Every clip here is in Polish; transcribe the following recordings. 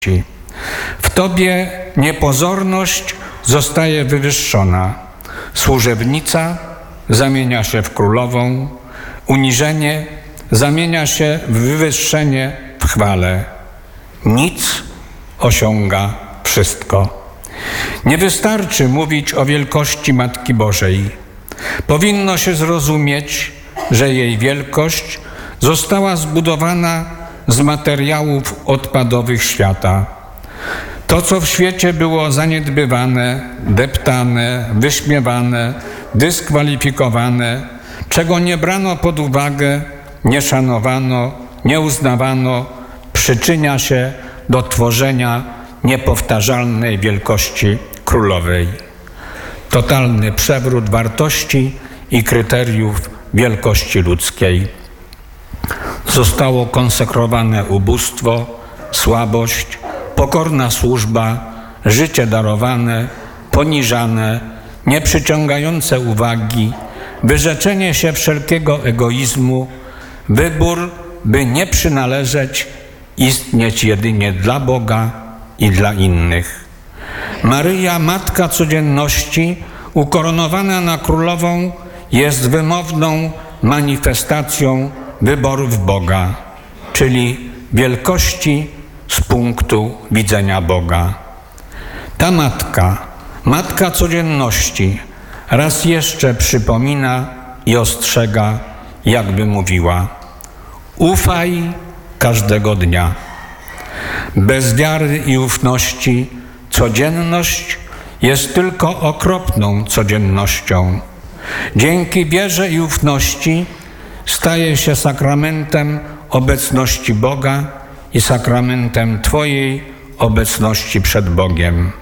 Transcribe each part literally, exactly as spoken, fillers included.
W Tobie niepozorność zostaje wywyższona. Służebnica zamienia się w królową, uniżenie zamienia się w wywyższenie w chwale. Nic osiąga wszystko. Nie wystarczy mówić o wielkości Matki Bożej. Powinno się zrozumieć, że jej wielkość została zbudowana z materiałów odpadowych świata. To, co w świecie było zaniedbywane, deptane, wyśmiewane, dyskwalifikowane, czego nie brano pod uwagę, nie szanowano, nie uznawano, przyczynia się do tworzenia niepowtarzalnej wielkości królowej. Totalny przewrót wartości i kryteriów wielkości ludzkiej. Zostało konsekrowane ubóstwo, słabość, pokorna służba, życie darowane, poniżane, nieprzyciągające uwagi, wyrzeczenie się wszelkiego egoizmu, wybór, by nie przynależeć, istnieć jedynie dla Boga i dla innych. Maryja, Matka Codzienności, ukoronowana na królową, jest wymowną manifestacją wyborów Boga, czyli wielkości z punktu widzenia Boga. Ta Matka, Matka Codzienności, raz jeszcze przypomina i ostrzega, jakby mówiła: ufaj każdego dnia. Bez wiary i ufności codzienność jest tylko okropną codziennością. Dzięki wierze i ufności staje się sakramentem obecności Boga i sakramentem Twojej obecności przed Bogiem.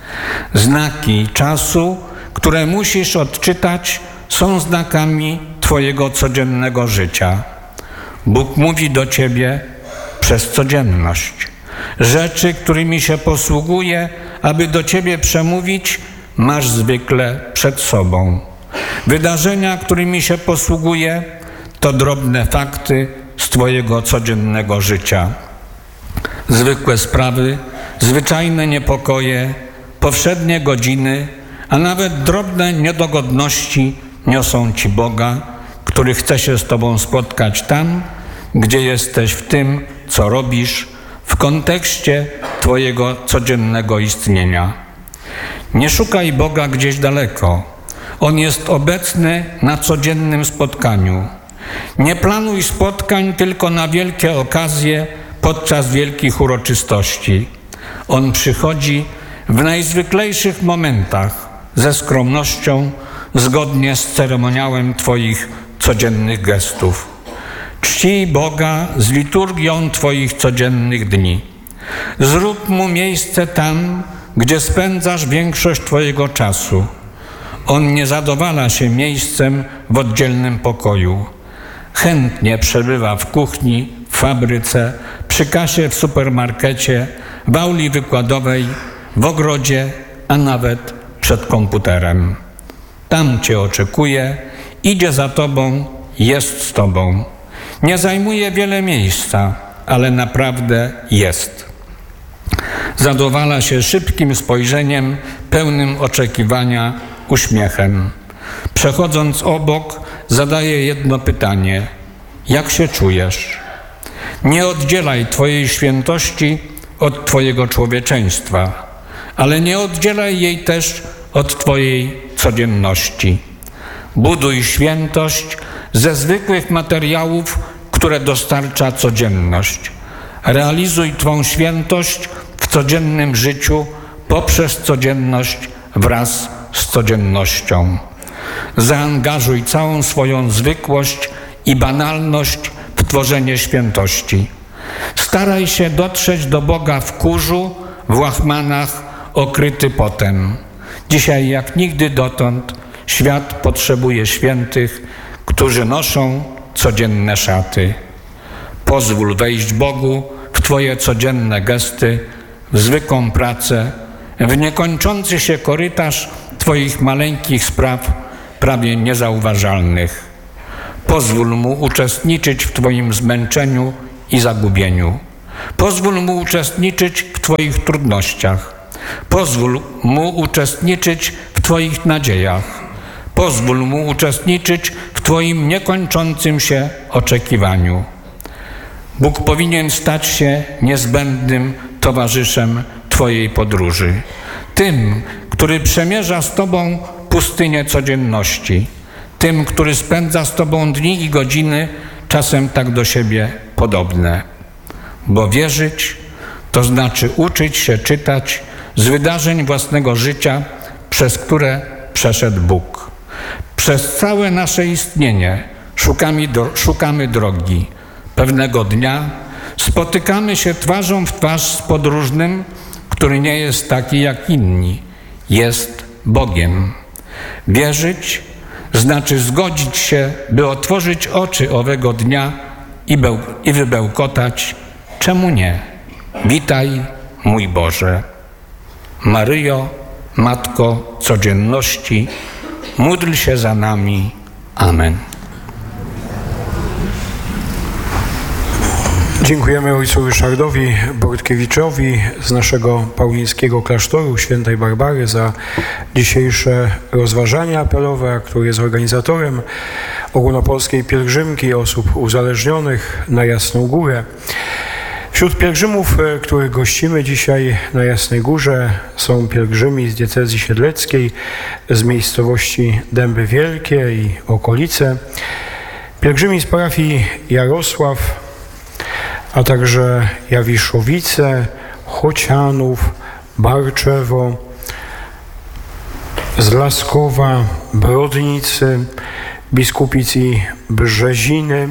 Znaki czasu, które musisz odczytać, są znakami Twojego codziennego życia. Bóg mówi do Ciebie przez codzienność. Rzeczy, którymi się posługuje, aby do Ciebie przemówić, masz zwykle przed sobą. Wydarzenia, którymi się posługuje, to drobne fakty z Twojego codziennego życia. Zwykłe sprawy, zwyczajne niepokoje, powszednie godziny, a nawet drobne niedogodności niosą Ci Boga, który chce się z Tobą spotkać tam, gdzie jesteś, w tym, co robisz, w kontekście Twojego codziennego istnienia. Nie szukaj Boga gdzieś daleko. On jest obecny na codziennym spotkaniu. Nie planuj spotkań tylko na wielkie okazje podczas wielkich uroczystości. On przychodzi w najzwyklejszych momentach, ze skromnością, zgodnie z ceremoniałem Twoich codziennych gestów. Czcij Boga z liturgią Twoich codziennych dni. Zrób Mu miejsce tam, gdzie spędzasz większość Twojego czasu. On nie zadowala się miejscem w oddzielnym pokoju. Chętnie przebywa w kuchni, w fabryce, przy kasie w supermarkecie, w auli wykładowej, w ogrodzie, a nawet przed komputerem. Tam Cię oczekuje, idzie za Tobą, jest z Tobą. Nie zajmuje wiele miejsca, ale naprawdę jest. Zadowala się szybkim spojrzeniem, pełnym oczekiwania, uśmiechem. Przechodząc obok, zadaje jedno pytanie: jak się czujesz? Nie oddzielaj Twojej świętości od Twojego człowieczeństwa, ale nie oddzielaj jej też od Twojej codzienności. Buduj świętość ze zwykłych materiałów, które dostarcza codzienność. Realizuj Twą świętość w codziennym życiu poprzez codzienność wraz z codziennością. Zaangażuj całą swoją zwykłość i banalność w tworzenie świętości. Staraj się dotrzeć do Boga w kurzu, w łachmanach, okryty potem. Dzisiaj jak nigdy dotąd świat potrzebuje świętych, którzy noszą codzienne szaty. Pozwól wejść Bogu w Twoje codzienne gesty, w zwykłą pracę, w niekończący się korytarz Twoich maleńkich spraw, prawie niezauważalnych. Pozwól Mu uczestniczyć w Twoim zmęczeniu i zagubieniu. Pozwól mu uczestniczyć w Twoich trudnościach. Pozwól mu uczestniczyć w Twoich nadziejach. Pozwól mu uczestniczyć w Twoim niekończącym się oczekiwaniu. Bóg powinien stać się niezbędnym towarzyszem Twojej podróży. Tym, który przemierza z Tobą pustynię codzienności. Tym, który spędza z Tobą dni i godziny, czasem tak do siebie podobne. Bo wierzyć to znaczy uczyć się czytać z wydarzeń własnego życia, przez które przeszedł Bóg. Przez całe nasze istnienie szukamy, do, szukamy drogi. Pewnego dnia spotykamy się twarzą w twarz z podróżnym, który nie jest taki jak inni. Jest Bogiem. Wierzyć znaczy zgodzić się, by otworzyć oczy owego dnia i, beł, i wybełkotać: czemu nie? Witaj, mój Boże. Maryjo, Matko codzienności, módl się za nami. Amen. Dziękujemy ojcu Ryszardowi Bortkiewiczowi z naszego paulińskiego klasztoru świętej Barbary za dzisiejsze rozważania apelowe, który jest organizatorem ogólnopolskiej pielgrzymki osób uzależnionych na Jasną Górę. Wśród pielgrzymów, których gościmy dzisiaj na Jasnej Górze, są pielgrzymi z diecezji siedleckiej, z miejscowości Dęby Wielkie i okolice, pielgrzymi z parafii Jarosław, a także Jawiszowice, Chocianów, Barczewo, z Laskowa, Brodnicy, Biskupic i Brzeziny.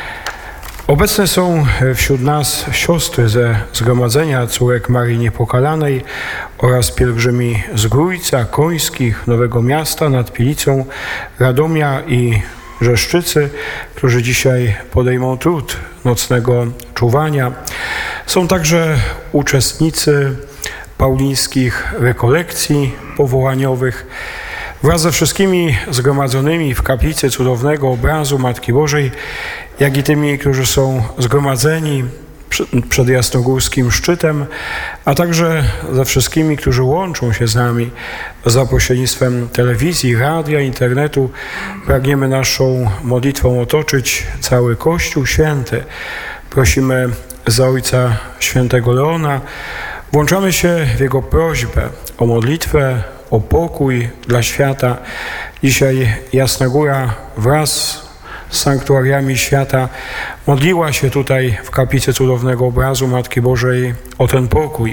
Obecne są wśród nas siostry ze Zgromadzenia Córek Marii Niepokalanej oraz pielgrzymi z Grójca, Końskich, Nowego Miasta nad Pilicą, Radomia i Rzeszczycy, którzy dzisiaj podejmą trud nocnego czuwania. Są także uczestnicy paulińskich rekolekcji powołaniowych. Wraz ze wszystkimi zgromadzonymi w kaplicy cudownego obrazu Matki Bożej, jak i tymi, którzy są zgromadzeni przed jasnogórskim szczytem, a także ze wszystkimi, którzy łączą się z nami za pośrednictwem telewizji, radia, internetu, pragniemy naszą modlitwą otoczyć cały Kościół Święty. Prosimy za Ojca Świętego Leona, włączamy się w jego prośbę o modlitwę, o pokój dla świata. Dzisiaj Jasna Góra wraz z sanktuariami świata modliła się tutaj w kaplicy cudownego obrazu Matki Bożej o ten pokój.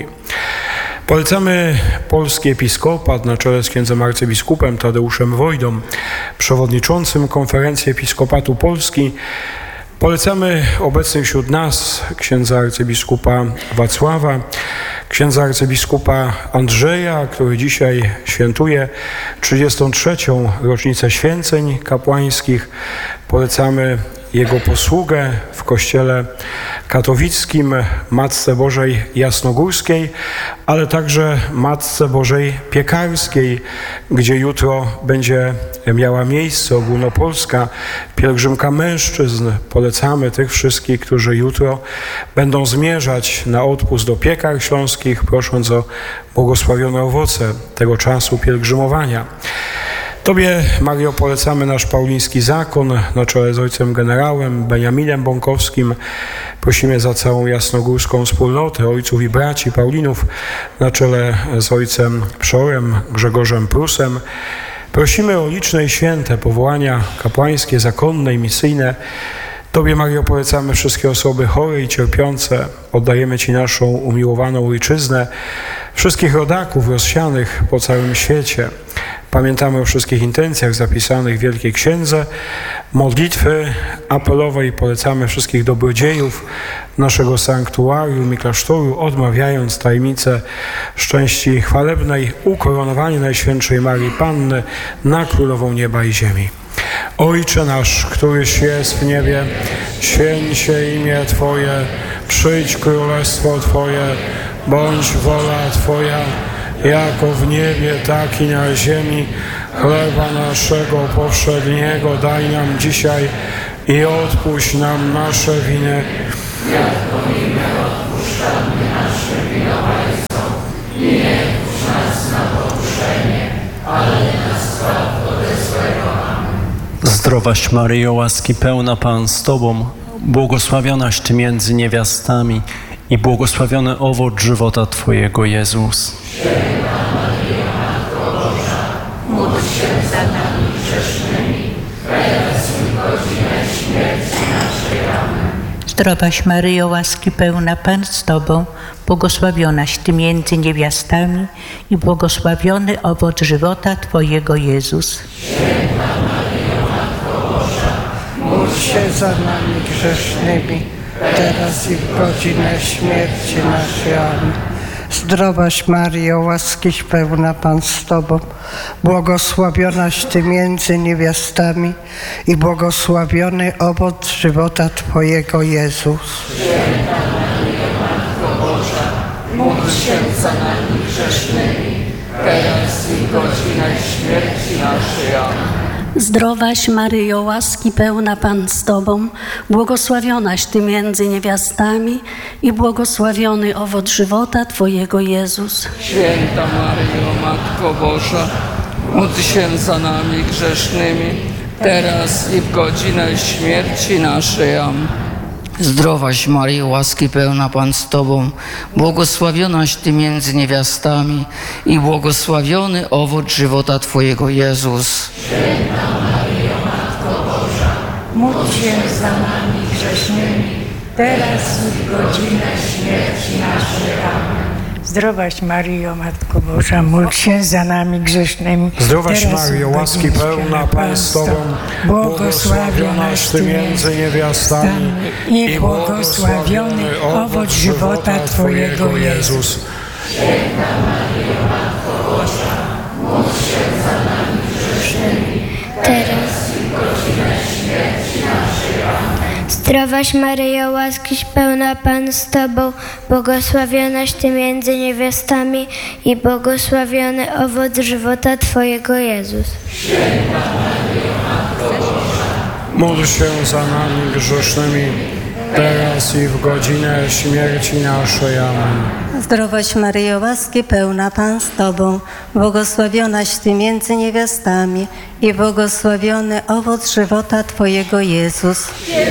Polecamy polski episkopat na czele z księdzem arcybiskupem Tadeuszem Wojdą, przewodniczącym Konferencji Episkopatu Polski. Polecamy obecnych wśród nas księdza arcybiskupa Wacława, księdza arcybiskupa Andrzeja, który dzisiaj świętuje trzydziestą trzecią rocznicę święceń kapłańskich. Polecamy jego posługę w Kościele katowickim Matce Bożej Jasnogórskiej, ale także Matce Bożej Piekarskiej, gdzie jutro będzie miała miejsce ogólnopolska pielgrzymka mężczyzn. Polecamy tych wszystkich, którzy jutro będą zmierzać na odpust do Piekar Śląskich, prosząc o błogosławione owoce tego czasu pielgrzymowania. Tobie, Mario, polecamy nasz pauliński zakon na czele z ojcem generałem Beniaminem Bąkowskim. Prosimy za całą jasnogórską wspólnotę ojców i braci Paulinów na czele z ojcem przeorem Grzegorzem Prusem. Prosimy o liczne i święte powołania kapłańskie, zakonne i misyjne. Tobie, Mario, polecamy wszystkie osoby chore i cierpiące. Oddajemy Ci naszą umiłowaną ojczyznę, wszystkich rodaków rozsianych po całym świecie. Pamiętamy o wszystkich intencjach zapisanych w Wielkiej Księdze modlitwy apelowej. Polecamy wszystkich dobrodziejów naszego sanktuarium i klasztoru, odmawiając tajemnicę szczęści chwalebnej, ukoronowanie Najświętszej Marii Panny na Królową Nieba i Ziemi. Ojcze nasz, któryś jest w niebie, święć się imię Twoje, przyjdź królestwo Twoje, bądź wola Twoja, jako w niebie, tak i na ziemi. Chleba naszego powszedniego daj nam dzisiaj i odpuść nam nasze winy, Zdrowaś Maryjo, łaski pełna Pan z Tobą, błogosławionaś Ty między niewiastami i błogosławiony owoc żywota Twojego, Jezus. Módl się za nami grzesznymi, teraz i w godzinę śmierci naszej. Amen. Zdrowaś Maryjo, łaski pełna Pan z Tobą, błogosławionaś Ty między niewiastami i błogosławiony owoc żywota Twojego, Jezus. Święta Maryjo, Matko Boża, módl się za nami grzesznymi, teraz i w godzinę śmierci naszej. Amen. Zdrowaś Maryjo, łaskiś pełna Pan z Tobą, błogosławionaś Ty między niewiastami i błogosławiony owoc żywota Twojego, Jezus. Święta Maryjo, Matko Boża, módl się za nami grzesznymi, teraz i w godzinę śmierci naszej. Amen. Zdrowaś Maryjo, łaski pełna Pan z Tobą, błogosławionaś Ty między niewiastami i błogosławiony owoc żywota Twojego, Jezus. Święta Maryjo, Matko Boża, módl się za nami grzesznymi, teraz i w godzinę śmierci naszej. Amen. Zdrowaś Maryjo, łaski pełna Pan z Tobą, błogosławionaś Ty między niewiastami i błogosławiony owoc żywota Twojego, Jezus. Święta Maryjo, Matko Boża, módl się za nami grzesznymi, teraz i w godzinę śmierci naszej. Amen. Zdrowaś Maryjo, Matko Boża, módl się za nami grzesznymi. Zdrowaś teraz Maryjo, i w łaski godzinę pełna Pan z Tobą, błogosławionaś Ty między niewiastami i błogosławiony owoc żywota Twojego, Jezus. Święta Maryjo, Matko Boża, módl się za nami grzesznymi, teraz i w godzinę śmierci naszej. Amen. Zdrowaś Maryjo, łaskiś pełna Pan z Tobą, błogosławionaś Ty między niewiastami i błogosławiony owoc żywota Twojego, Jezus. Święta Maryjo, Matko Boża, Módl się za nami grzesznymi, teraz i w godzinę śmierci naszej. Amen. Zdrowaś Maryjo, łaski pełna Pan z Tobą, błogosławionaś Ty między niewiastami i błogosławiony owoc żywota Twojego, Jezus.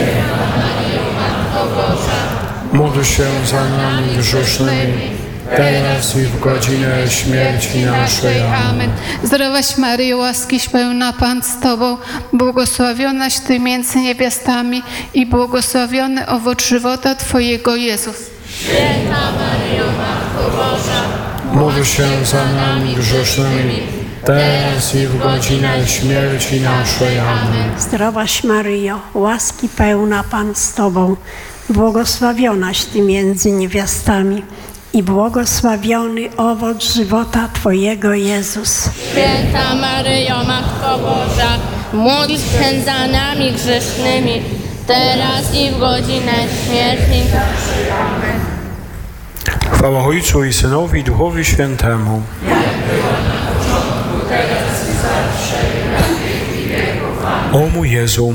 Módl się za nami grzesznymi, teraz i w godzinę śmierci naszej. Amen. Zdrowaś Maryjo, łaskiś pełna Pan z Tobą, błogosławionaś Ty między niewiastami i błogosławiony owoc żywota Twojego, Jezus. Święta Maryjo, Matko Boża, Módl się za nami grzesznymi, teraz i w godzinę śmierci naszej. Amen. Zdrowaś Maryjo, łaski pełna Pan z Tobą, błogosławionaś Ty między niewiastami i błogosławiony owoc żywota Twojego, Jezus. Święta Maryjo, Matko Boża, módl się za nami grzesznymi, teraz i w godzinę śmierci naszej. Amen. Chwała Ojcu i Synowi i Duchowi Świętemu. O mój Jezu,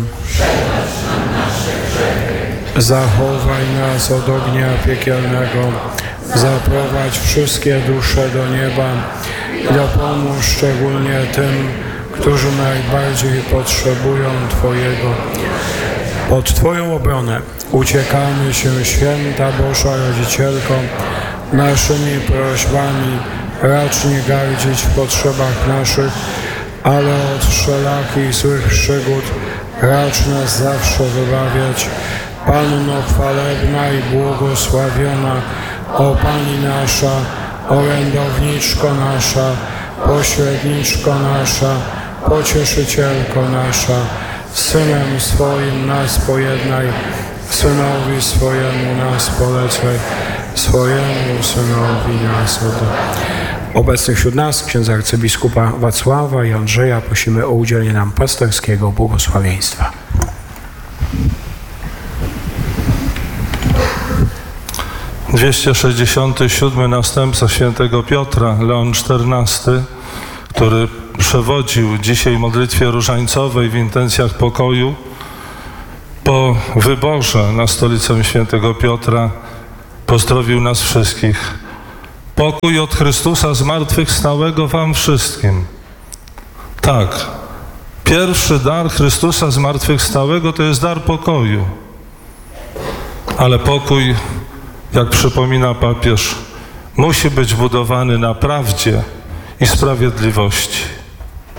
zachowaj nas od ognia piekielnego, zaprowadź wszystkie dusze do nieba i dopomóż szczególnie tym, którzy najbardziej potrzebują Twojego. Pod Twoją obronę uciekamy się, Święta Boża Rodzicielko, naszymi prośbami racz nie gardzić w potrzebach naszych, ale od wszelakich złych przygód racz nas zawsze wybawiać. Panno chwalebna i błogosławiona, o Pani nasza, orędowniczko nasza, pośredniczko nasza, pocieszycielko nasza, Synem swoim nas pojednaj, Synowi swojemu nas polecaj, swojemu Synowi nas oddaj. Obecnych wśród nas księdza arcybiskupa Wacława i Andrzeja prosimy o udzielenie nam pasterskiego błogosławieństwa. dwieście sześćdziesiąty siódmy następca świętego Piotra, Leon czternasty, który przewodził dzisiaj modlitwie różańcowej w intencjach pokoju, po wyborze na stolicę świętego Piotra pozdrowił nas wszystkich. Pokój od Chrystusa zmartwychwstałego wam wszystkim. Tak, pierwszy dar Chrystusa zmartwychwstałego to jest dar pokoju. Ale pokój, jak przypomina papież, musi być budowany na prawdzie i sprawiedliwości.